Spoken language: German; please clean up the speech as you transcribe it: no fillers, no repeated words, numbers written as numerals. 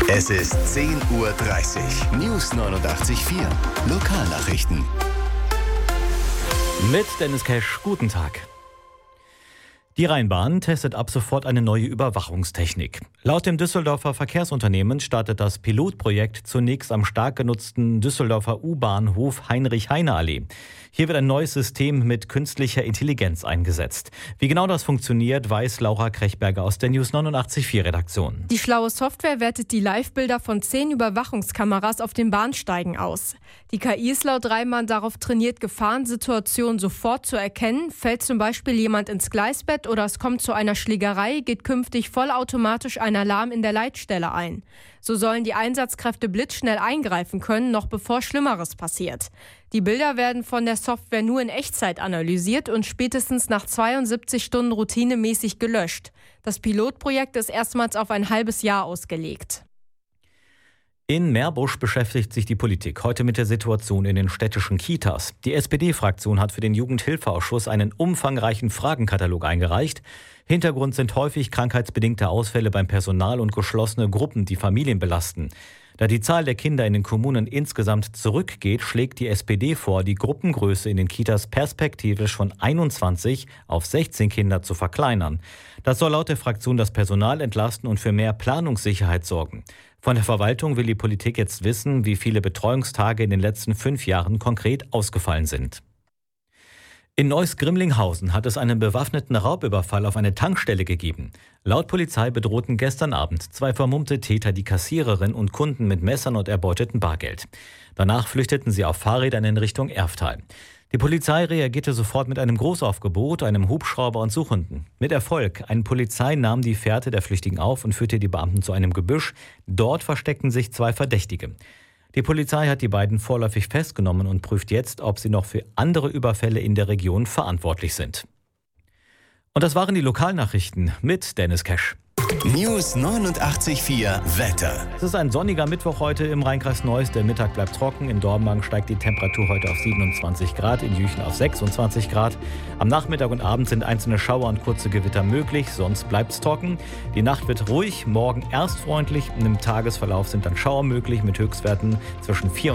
Es ist 10:30 Uhr. News 89.4. Lokalnachrichten. Mit Dennis Kesch, guten Tag. Die Rheinbahn testet ab sofort eine neue Überwachungstechnik. Laut dem Düsseldorfer Verkehrsunternehmen startet das Pilotprojekt zunächst am stark genutzten Düsseldorfer U-Bahnhof Heinrich-Heine-Allee. Hier wird ein neues System mit künstlicher Intelligenz eingesetzt. Wie genau das funktioniert, weiß Laura Krechberger aus der News 89.4 Redaktion. Die schlaue Software wertet die Live-Bilder von 10 Überwachungskameras auf den Bahnsteigen aus. Die KI ist laut Rheinbahn darauf trainiert, Gefahrensituationen sofort zu erkennen. Fällt zum Beispiel jemand ins Gleisbett oder es kommt zu einer Schlägerei, geht künftig vollautomatisch ein Alarm in der Leitstelle ein. So sollen die Einsatzkräfte blitzschnell eingreifen können, noch bevor Schlimmeres passiert. Die Bilder werden von der Software nur in Echtzeit analysiert und spätestens nach 72 Stunden routinemäßig gelöscht. Das Pilotprojekt ist erstmals auf ein halbes Jahr ausgelegt. In Meerbusch beschäftigt sich die Politik heute mit der Situation in den städtischen Kitas. Die SPD-Fraktion hat für den Jugendhilfeausschuss einen umfangreichen Fragenkatalog eingereicht. Hintergrund sind häufig krankheitsbedingte Ausfälle beim Personal und geschlossene Gruppen, die Familien belasten. Da die Zahl der Kinder in den Kommunen insgesamt zurückgeht, schlägt die SPD vor, die Gruppengröße in den Kitas perspektivisch von 21 auf 16 Kinder zu verkleinern. Das soll laut der Fraktion das Personal entlasten und für mehr Planungssicherheit sorgen. Von der Verwaltung will die Politik jetzt wissen, wie viele Betreuungstage in den letzten 5 Jahren konkret ausgefallen sind. In Neuss-Grimlinghausen hat es einen bewaffneten Raubüberfall auf eine Tankstelle gegeben. Laut Polizei bedrohten gestern Abend 2 vermummte Täter die Kassiererin und Kunden mit Messern und erbeutetem Bargeld. Danach flüchteten sie auf Fahrrädern in Richtung Erftal. Die Polizei reagierte sofort mit einem Großaufgebot, einem Hubschrauber und Suchhunden. Mit Erfolg. Eine Polizei nahm die Fährte der Flüchtigen auf und führte die Beamten zu einem Gebüsch. Dort versteckten sich 2 Verdächtige. Die Polizei hat die beiden vorläufig festgenommen und prüft jetzt, ob sie noch für andere Überfälle in der Region verantwortlich sind. Und das waren die Lokalnachrichten mit Dennis Kesch. News 89.4 Wetter. Es ist ein sonniger Mittwoch heute im Rheinkreis Neuss. Der Mittag bleibt trocken. In Dormagen steigt die Temperatur heute auf 27 Grad, in Jüchen auf 26 Grad. Am Nachmittag und Abend sind einzelne Schauer und kurze Gewitter möglich, sonst bleibt es trocken. Die Nacht wird ruhig, morgen erst freundlich und im Tagesverlauf sind dann Schauer möglich mit Höchstwerten zwischen 4